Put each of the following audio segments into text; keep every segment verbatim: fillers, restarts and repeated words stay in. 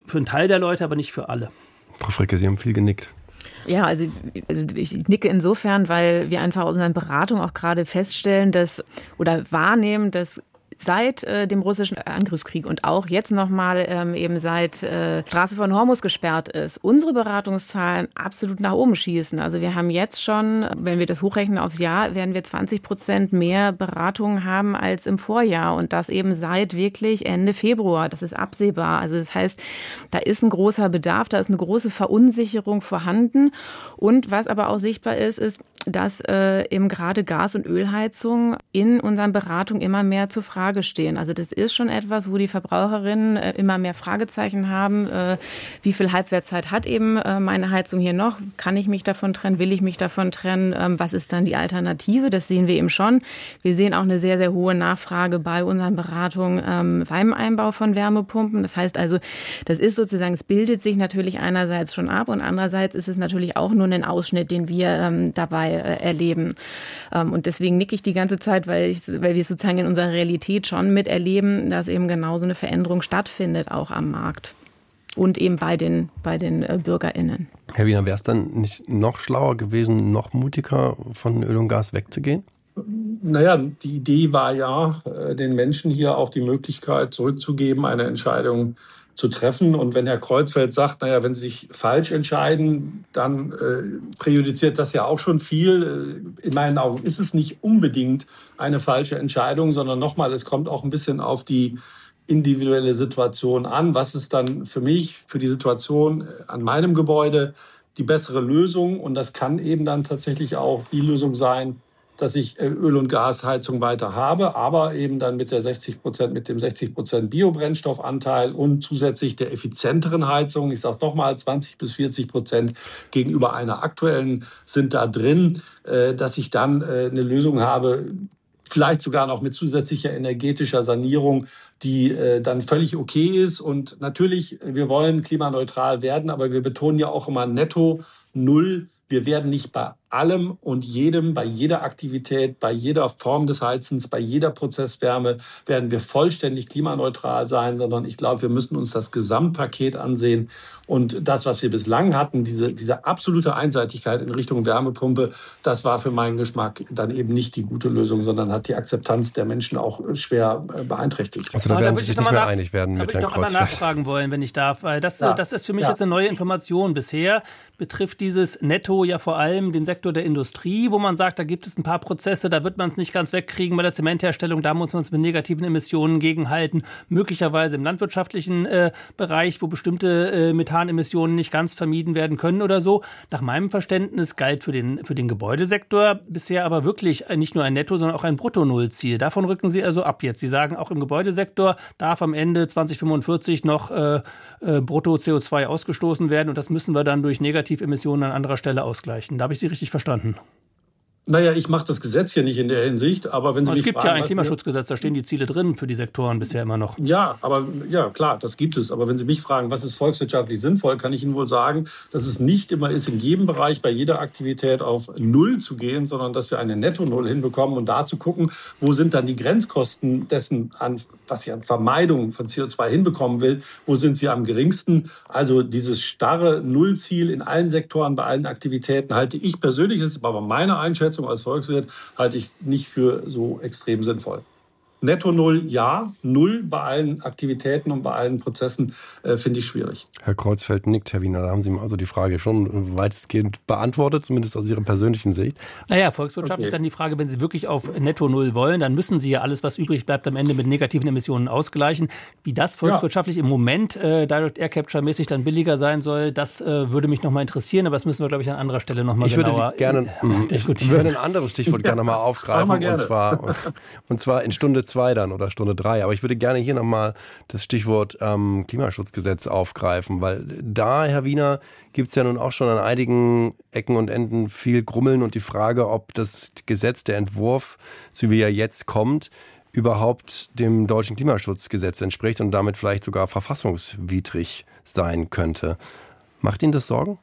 für einen Teil der Leute, aber nicht für alle. Frau Fricke, Sie haben viel genickt. Ja, also, also ich nicke insofern, weil wir einfach aus unseren Beratungen auch gerade feststellen, dass oder wahrnehmen, dass seit äh, dem russischen Angriffskrieg und auch jetzt nochmal ähm, eben seit äh, Straße von Hormuz gesperrt ist, unsere Beratungszahlen absolut nach oben schießen. Also wir haben jetzt schon, wenn wir das hochrechnen aufs Jahr, werden wir zwanzig Prozent mehr Beratungen haben als im Vorjahr und das eben seit wirklich Ende Februar. Das ist absehbar. Also das heißt, da ist ein großer Bedarf, da ist eine große Verunsicherung vorhanden und was aber auch sichtbar ist, ist, dass äh, eben gerade Gas- und Ölheizung in unseren Beratungen immer mehr zur Frage stehen. Also das ist schon etwas, wo die Verbraucherinnen äh, immer mehr Fragezeichen haben. Äh, wie viel Halbwertszeit hat eben äh, meine Heizung hier noch? Kann ich mich davon trennen? Will ich mich davon trennen? Ähm, was ist dann die Alternative? Das sehen wir eben schon. Wir sehen auch eine sehr, sehr hohe Nachfrage bei unseren Beratungen ähm, beim Einbau von Wärmepumpen. Das heißt also, das ist sozusagen, es bildet sich natürlich einerseits schon ab und andererseits ist es natürlich auch nur ein Ausschnitt, den wir ähm, dabei äh, erleben. Ähm, und deswegen nicke ich die ganze Zeit, weil, ich, weil wir sozusagen in unserer Realität schon miterleben, dass eben genau so eine Veränderung stattfindet, auch am Markt und eben bei den, bei den äh, BürgerInnen. Herr Wiener, wäre es dann nicht noch schlauer gewesen, noch mutiger von Öl und Gas wegzugehen? Naja, die Idee war ja, den Menschen hier auch die Möglichkeit zurückzugeben, eine Entscheidung zu treffen. Und wenn Herr Kreuzfeld sagt, naja, wenn Sie sich falsch entscheiden, dann äh, präjudiziert das ja auch schon viel. In meinen Augen ist es nicht unbedingt eine falsche Entscheidung, sondern nochmal, es kommt auch ein bisschen auf die individuelle Situation an. Was ist dann für mich, für die Situation an meinem Gebäude die bessere Lösung? Und das kann eben dann tatsächlich auch die Lösung sein, dass ich Öl- und Gasheizung weiter habe, aber eben dann mit der sechzig Prozent, mit dem sechzig Prozent Biobrennstoffanteil und zusätzlich der effizienteren Heizung, ich sage es nochmal, zwanzig bis vierzig Prozent gegenüber einer aktuellen sind da drin, dass ich dann eine Lösung habe, vielleicht sogar noch mit zusätzlicher energetischer Sanierung, die dann völlig okay ist. Und natürlich, wir wollen klimaneutral werden, aber wir betonen ja auch immer netto null. Wir werden nicht bei allem und jedem, bei jeder Aktivität, bei jeder Form des Heizens, bei jeder Prozesswärme werden wir vollständig klimaneutral sein, sondern ich glaube, wir müssen uns das Gesamtpaket ansehen. Und das, was wir bislang hatten, diese, diese absolute Einseitigkeit in Richtung Wärmepumpe, das war für meinen Geschmack dann eben nicht die gute Lösung, sondern hat die Akzeptanz der Menschen auch schwer beeinträchtigt. Also da werden Sie sich nicht mehr einig werden mit Herrn Kreuzfeld. Da würde ich noch einmal nachfragen wollen, wenn ich darf, weil das, ja. das ist für mich ja. jetzt eine neue Information. Bisher betrifft dieses Netto ja vor allem den Sektor der Industrie, wo man sagt, da gibt es ein paar Prozesse, da wird man es nicht ganz wegkriegen bei der Zementherstellung, da muss man es mit negativen Emissionen gegenhalten, möglicherweise im landwirtschaftlichen äh, Bereich, wo bestimmte äh, Methanemissionen nicht ganz vermieden werden können oder so. Nach meinem Verständnis galt für den, für den Gebäudesektor bisher aber wirklich nicht nur ein Netto, sondern auch ein Brutto-Null-Ziel. Davon rücken Sie also ab jetzt. Sie sagen, auch im Gebäudesektor darf am Ende zwanzig fünfundvierzig noch äh, äh, Brutto-C O zwei ausgestoßen werden und das müssen wir dann durch Negativemissionen an anderer Stelle ausgleichen. Da habe ich Sie richtig verstanden. Naja, ich mache das Gesetz hier nicht in der Hinsicht, aber wenn Sie mich Es gibt fragen, ja ein Klimaschutzgesetz, da stehen die Ziele drin für die Sektoren bisher immer noch. Ja, aber ja, klar, das gibt es. Aber wenn Sie mich fragen, was ist volkswirtschaftlich sinnvoll, kann ich Ihnen wohl sagen, dass es nicht immer ist, in jedem Bereich, bei jeder Aktivität auf Null zu gehen, sondern dass wir eine Netto-Null hinbekommen und da zu gucken, wo sind dann die Grenzkosten dessen, an, was ich an Vermeidung von C O zwei hinbekommen will, wo sind sie am geringsten. Also dieses starre Nullziel in allen Sektoren, bei allen Aktivitäten halte ich persönlich, das ist aber meine Einschätzung als Volkswirt, halte ich nicht für so extrem sinnvoll. Netto Null, ja. Null bei allen Aktivitäten und bei allen Prozessen äh, finde ich schwierig. Herr Kreuzfeld nickt, Herr Wiener. Da haben Sie mir also die Frage schon weitestgehend beantwortet, zumindest aus Ihrer persönlichen Sicht. Naja, Volkswirtschaft okay. ist dann die Frage, wenn Sie wirklich auf Netto Null wollen, dann müssen Sie ja alles, was übrig bleibt, am Ende mit negativen Emissionen ausgleichen. Wie das volkswirtschaftlich ja. im Moment äh, Direct Air Capture-mäßig dann billiger sein soll, das äh, würde mich nochmal interessieren. Aber das müssen wir, glaube ich, an anderer Stelle nochmal genauer gerne, äh, diskutieren. Ich würde ein anderes Stichwort gerne nochmal aufgreifen. Und zwar, und zwar in Stunde zwei dann oder Stunde drei. Aber ich würde gerne hier nochmal das Stichwort ähm, Klimaschutzgesetz aufgreifen, weil da, Herr Wiener, gibt es ja nun auch schon an einigen Ecken und Enden viel Grummeln und die Frage, ob das Gesetz, der Entwurf, so wie er jetzt kommt, überhaupt dem deutschen Klimaschutzgesetz entspricht und damit vielleicht sogar verfassungswidrig sein könnte. Macht Ihnen das Sorgen?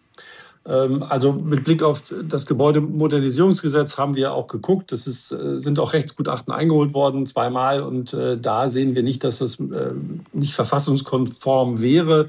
Also mit Blick auf das Gebäudemodernisierungsgesetz haben wir auch geguckt. Es ist, sind auch Rechtsgutachten eingeholt worden, zweimal. Und äh, da sehen wir nicht, dass es äh, nicht verfassungskonform wäre.